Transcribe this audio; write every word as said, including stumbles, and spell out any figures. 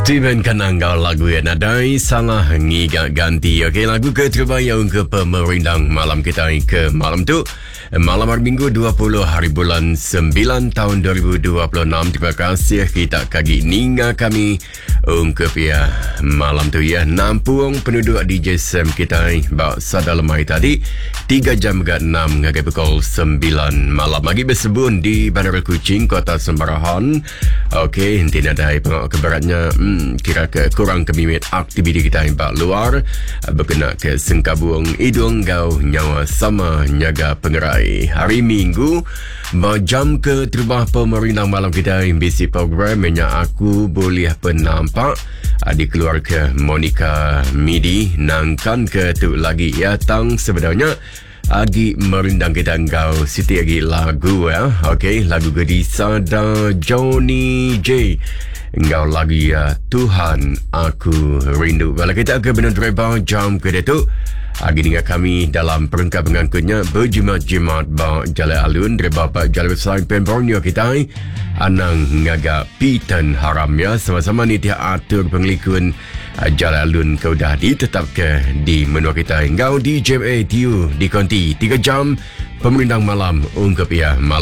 Steven Kananggal lagu yang nadai salah ngiga ganti. Okey, lagu ke terbaik untuk pemerindang malam kita ke malam tu. Malam hari Minggu dua puluh hari bulan sembilan tahun dua ribu dua puluh enam. Terima kasih kita kagi ninga kami ungkap ya malam tu ya. Nampung penduduk D J Sam kita bak sadar lemai tadi tiga jam ke enam ngagai pukul sembilan malam lagi bersebun di Bandar Kuching, Kota Sembarahan. Okey, nanti nadai pengak keberatnya hmm, kira ke kurang kemimit aktiviti kita yang bak luar berkena ke sengkabung hidung gau nyawa sama nyaga pengerai. Hari Minggu jam ke terbah pemerintah malam kita yang basic program minyak aku boleh penampak adik keluar ke Monica Midi nangkan ke tu lagi ya tang sebenarnya agi merindang kita engkau siti agi lagu ya. Okey, lagu Gedisa dan Johnny J engkau lagi ya Tuhan aku rindu. Kalau kita ke benar driver jam ke dia tu agi dengan kami dalam perangkap pengangkutnya berjimat-jimat bak jalan alun dari bapak jalan besar Pen Borneo kita anang ngaga pitan haramnya sama-sama ni tiap atur penglikun jalan alun kau dah ditetap ke di menua kita engkau di J M A T U di konti tiga jam pemerintah malam ungkap ya malam